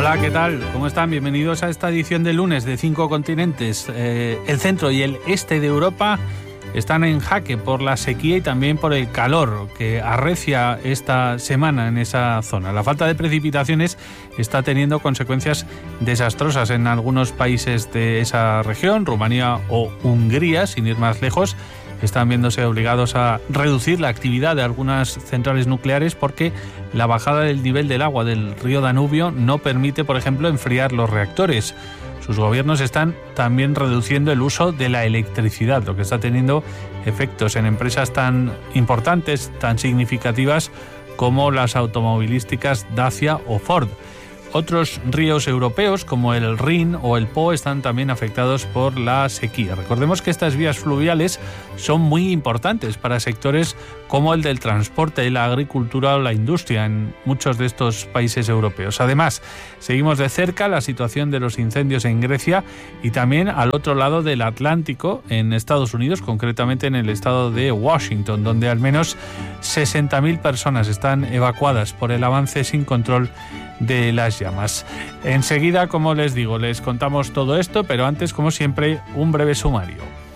Hola, ¿qué tal? ¿Cómo están? Bienvenidos a esta edición de lunes de 5 continentes. El centro y el este de Europa están en jaque por la sequía y también por el calor que arrecia esta semana en esa zona. La falta de precipitaciones está teniendo consecuencias desastrosas en algunos países de esa región, Rumanía o Hungría, sin ir más lejos. Están viéndose obligados a reducir la actividad de algunas centrales nucleares porque la bajada del nivel del agua del río Danubio no permite, por ejemplo, enfriar los reactores. Sus gobiernos están también reduciendo el uso de la electricidad, lo que está teniendo efectos en empresas tan importantes, tan significativas como las automovilísticas Dacia o Ford. Otros ríos europeos como el Rin o el Po están también afectados por la sequía. Recordemos que estas vías fluviales son muy importantes para sectores como el del transporte, la agricultura o la industria en muchos de estos países europeos. Además, seguimos de cerca la situación de los incendios en Grecia y también al otro lado del Atlántico, en Estados Unidos, concretamente en el estado de Washington, donde al menos 60.000 personas están evacuadas por el avance sin control de las llamas. Enseguida, como les digo, les contamos todo esto, pero antes, como siempre, un breve sumario.